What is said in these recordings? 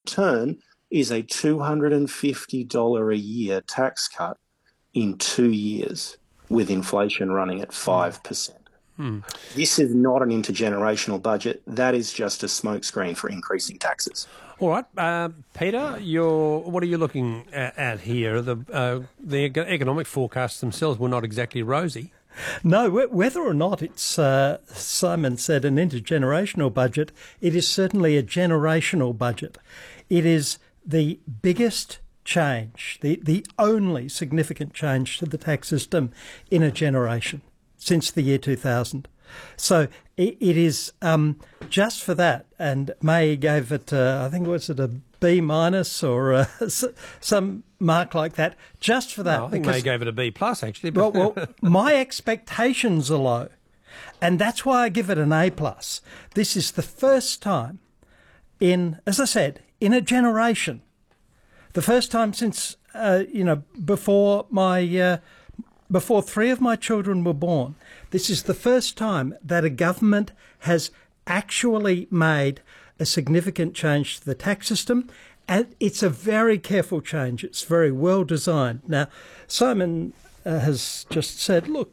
return is a $250 a year tax cut in 2 years, with inflation running at 5%. This is not an intergenerational budget. That is just a smokescreen for increasing taxes. All right, Peter, what are you looking at here? The economic forecasts themselves were not exactly rosy. No, whether or not it's, Simon said, an intergenerational budget, it is certainly a generational budget. It is the biggest change, the only significant change to the tax system in a generation since the year 2000. So it is just for that, and May gave it, I think, was it a B- or some mark like that, just for that. No, I think May gave it a B+, actually. Well, my expectations are low, and that's why I give it an A+. This is the first time in, as I said, in a generation, the first time since, before three of my children were born, this is the first time that a government has actually made a significant change to the tax system, and it's a very careful change. It's very well designed. Now, Simon has just said, look,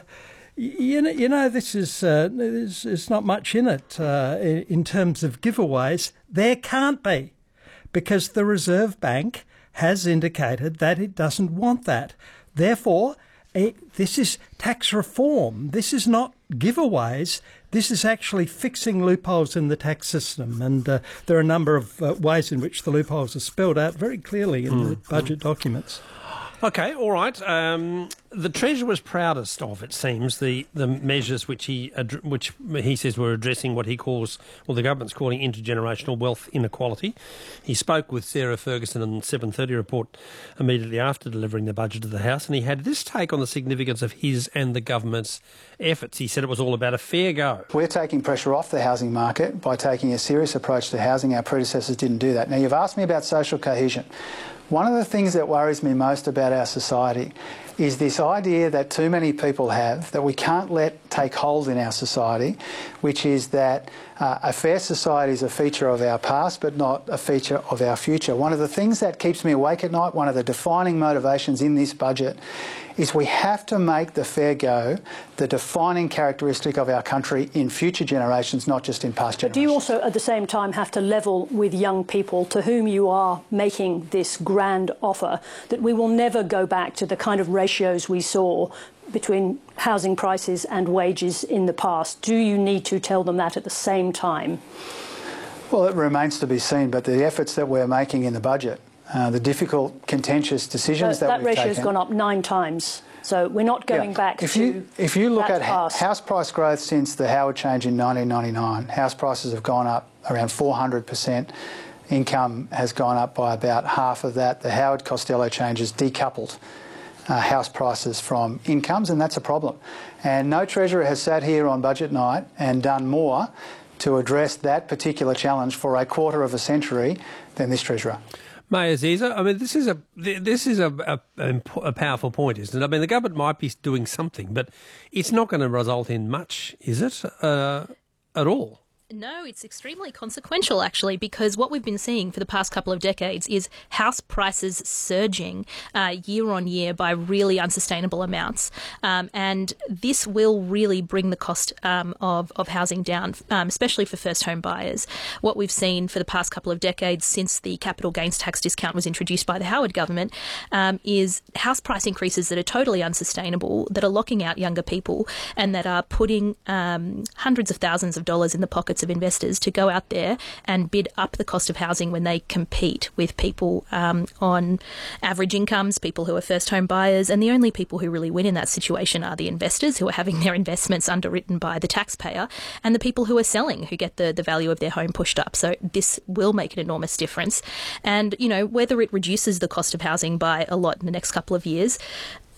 this is there's not much in it in terms of giveaways. There can't be, because the Reserve Bank has indicated that it doesn't want that. Therefore, this is tax reform. This is not giveaways. This is actually fixing loopholes in the tax system. And there are a number of ways in which the loopholes are spelled out very clearly in the budget documents. Okay, all right. The Treasurer was proudest of, it seems, the measures which he says were addressing what he calls, well, the government's calling intergenerational wealth inequality. He spoke with Sarah Ferguson in the 7:30 report immediately after delivering the budget to the House, and he had this take on the significance of his and the government's efforts. He said it was all about a fair go. We're taking pressure off the housing market by taking a serious approach to housing. Our predecessors didn't do that. Now, you've asked me about social cohesion. One of the things that worries me most about our society is this idea that too many people have, that we can't let take hold in our society, which is that a fair society is a feature of our past but not a feature of our future. One of the things that keeps me awake at night, one of the defining motivations in this budget, is we have to make the fair go the defining characteristic of our country in future generations, not just in past generations. But do you also, at the same time, have to level with young people to whom you are making this grand offer that we will never go back to the kind of ratios we saw between housing prices and wages in the past? Do you need to tell them that at the same time? Well, it remains to be seen, but the efforts that we're making in the budget, the difficult, contentious decisions that we've taken... That ratio's gone up 9 times. So we're not going back if you look at past. house price growth since the Howard change in 1999, house prices have gone up around 400%. Income has gone up by about half of that. The Howard Costello change has decoupled house prices from incomes, and that's a problem. And no Treasurer has sat here on budget night and done more to address that particular challenge for a quarter of a century than this Treasurer. May Aziza, I mean, this is a powerful point, isn't it? I mean, the government might be doing something, but it's not going to result in much, is it, at all? No, it's extremely consequential, actually, because what we've been seeing for the past couple of decades is house prices surging year on year by really unsustainable amounts. And this will really bring the cost of housing down, especially for first home buyers. What we've seen for the past couple of decades since the capital gains tax discount was introduced by the Howard government is house price increases that are totally unsustainable, that are locking out younger people and that are putting hundreds of thousands of dollars in the pockets of investors to go out there and bid up the cost of housing when they compete with people on average incomes, people who are first home buyers, and the only people who really win in that situation are the investors who are having their investments underwritten by the taxpayer and the people who are selling who get the value of their home pushed up. So this will make an enormous difference. And, you know, whether it reduces the cost of housing by a lot in the next couple of years,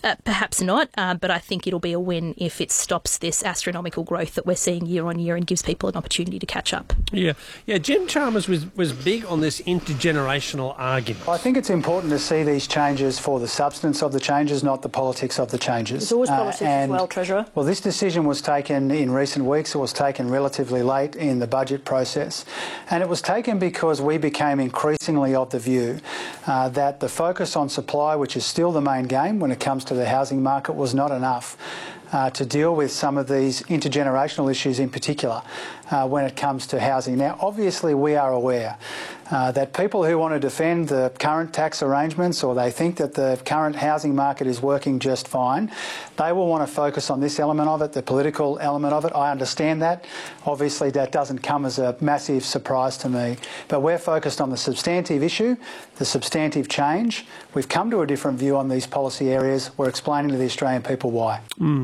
Perhaps not, but I think it'll be a win if it stops this astronomical growth that we're seeing year on year and gives people an opportunity to catch up. Yeah. Jim Chalmers was big on this intergenerational argument. I think it's important to see these changes for the substance of the changes, not the politics of the changes. It's always politics as well, Treasurer. Well, this decision was taken in recent weeks. It was taken relatively late in the budget process. And it was taken because we became increasingly of the view that the focus on supply, which is still the main game when it comes to the housing market, was not enough to deal with some of these intergenerational issues in particular when it comes to housing. Now, obviously, we are aware that people who want to defend the current tax arrangements, or they think that the current housing market is working just fine, they will want to focus on this element of it, the political element of it. I understand that. Obviously, that doesn't come as a massive surprise to me. But we're focused on the substantive issue, the substantive change. We've come to a different view on these policy areas. We're explaining to the Australian people why.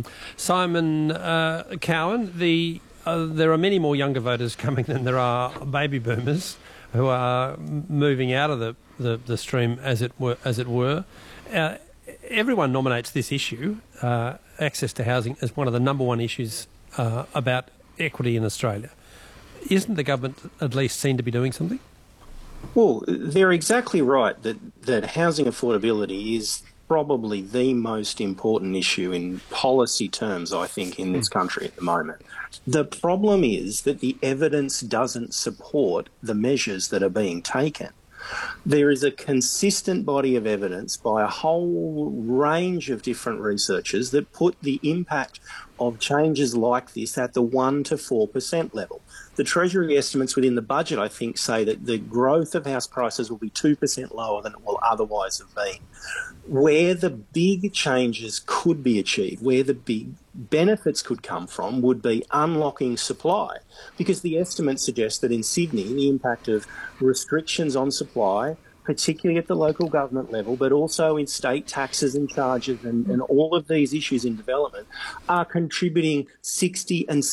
Simon Cowan, there are many more younger voters coming than there are baby boomers who are moving out of the stream, as it were. Everyone nominates this issue, access to housing, as one of the number one issues about equity in Australia. Isn't the government at least seen to be doing something? Well, they're exactly right that housing affordability is probably the most important issue in policy terms, I think, in this country at the moment. The problem is that the evidence doesn't support the measures that are being taken. There is a consistent body of evidence by a whole range of different researchers that put the impact of changes like this at the 1% to 4% level. The Treasury estimates within the budget, I think, say that the growth of house prices will be 2% lower than it will otherwise have been. Where the big changes could be achieved, where the big benefits could come from, would be unlocking supply, because the estimates suggest that in Sydney, the impact of restrictions on supply, particularly at the local government level, but also in state taxes and charges and all of these issues in development, are contributing 60 and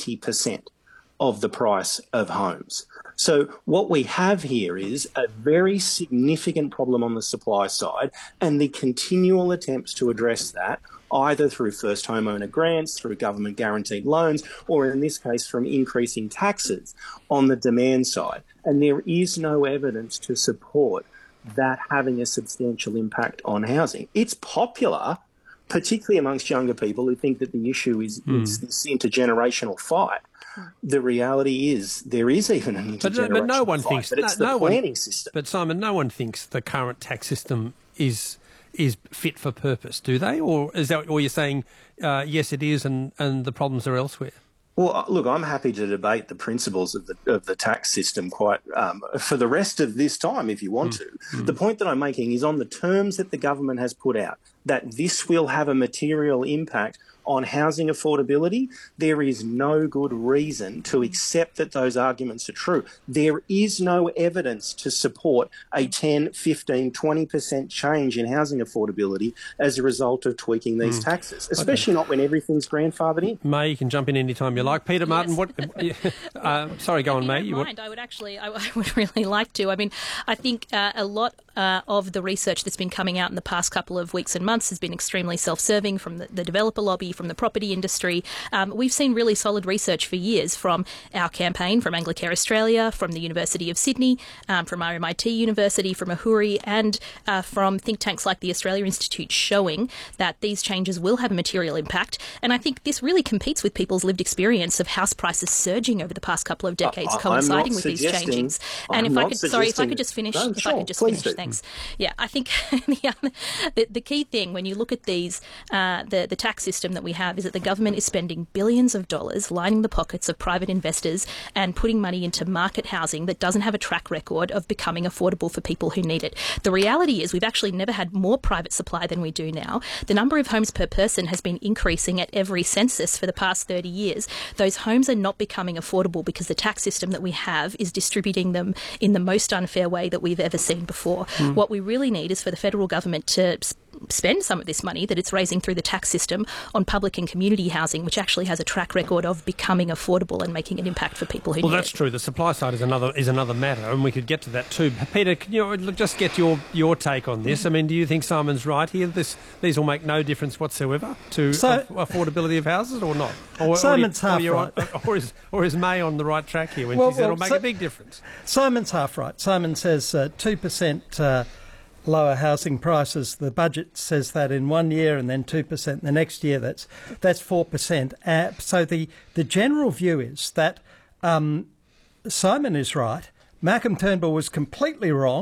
70% of the price of homes. So what we have here is a very significant problem on the supply side, and the continual attempts to address that, either through first homeowner grants, through government guaranteed loans, or in this case from increasing taxes on the demand side. And there is no evidence to support that having a substantial impact on housing. It's popular, particularly amongst younger people who think that the issue is this intergenerational fight. The reality is there is even an intergenerational but no one fight, thinks but it's the planning system. But Simon, no one thinks the current tax system is fit for purpose, do they? Or is that, or you're saying yes, it is, and the problems are elsewhere? Well, look, I'm happy to debate the principles of the tax system quite for the rest of this time, if you want to. The point that I'm making is on the terms that the government has put out, that this will have a material impact on housing affordability. There is no good reason to accept that those arguments are true. There is no evidence to support a 10, 15, 20% change in housing affordability as a result of tweaking these taxes, especially not when everything's grandfathered in. May, you can jump in any time you like. Peter Martin, what? Sorry, go on, May. I would really like to. I mean, I think a lot of the research that's been coming out in the past couple of weeks and months has been extremely self-serving, from the developer lobby, from the property industry. We've seen really solid research for years from our campaign, from Anglicare Australia, from the University of Sydney, from RMIT University, from Ahuri, and from think tanks like the Australia Institute, showing that these changes will have a material impact. And I think this really competes with people's lived experience of house prices surging over the past couple of decades, coinciding with these changes. And if I could just finish. Thanks. Yeah, I think the key thing when you look at these, the tax system that we have, is that the government is spending billions of dollars lining the pockets of private investors and putting money into market housing that doesn't have a track record of becoming affordable for people who need it. The reality is we've actually never had more private supply than we do now. The number of homes per person has been increasing at every census for the past 30 years. Those homes are not becoming affordable because the tax system that we have is distributing them in the most unfair way that we've ever seen before. What we really need is for the federal government to spend some of this money that it's raising through the tax system on public and community housing, which actually has a track record of becoming affordable and making an impact for people who need it. Well, that's true. The supply side is another matter, and we could get to that too. Peter, can you just get your take on this? I mean, do you think Simon's right here? These will make no difference whatsoever to affordability of houses, or not? Simon's half right. Or is May on the right track here when she said it'll make a big difference? Simon's half right. Simon says 2% lower housing prices. The budget says that in 1 year, and then 2% the next year. That's 4%. So the general view is that Simon is right. Malcolm Turnbull was completely wrong.